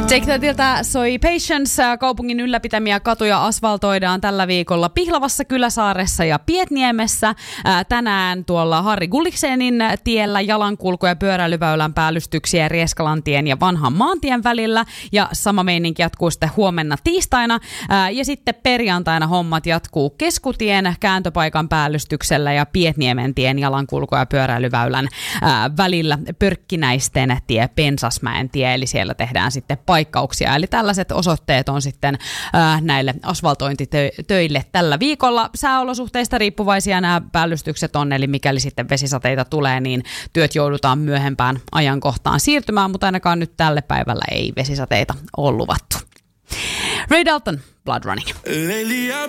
Take Thatiltä soi Patience. Kaupungin ylläpitämiä katuja asfaltoidaan tällä viikolla Pihlavassa, Kyläsaaressa ja Pietniemessä. Tänään tuolla Harri Gulliksenin tiellä jalankulku- ja pyöräilyväylän päällystyksiä Rieskalantien ja Vanhan maantien välillä. Ja sama meininki jatkuu sitten huomenna tiistaina. Ja sitten perjantaina hommat jatkuu Keskutien kääntöpaikan päällystyksellä ja Pietniemen tien jalankulku- ja pyöräilyväylän välillä Pörkkinäisten tie, Pensasmäen tie. Eli siellä tehdään sitten paikkauksia. Eli tällaiset osoitteet on sitten näille asfaltointitöille tällä viikolla. Sääolosuhteista riippuvaisia nämä päällystykset on, eli mikäli sitten vesisateita tulee, niin työt joudutaan myöhempään ajankohtaan siirtymään, mutta ainakaan nyt tälle päivällä ei vesisateita ole luvattu. Ray Dalton, Blood Running.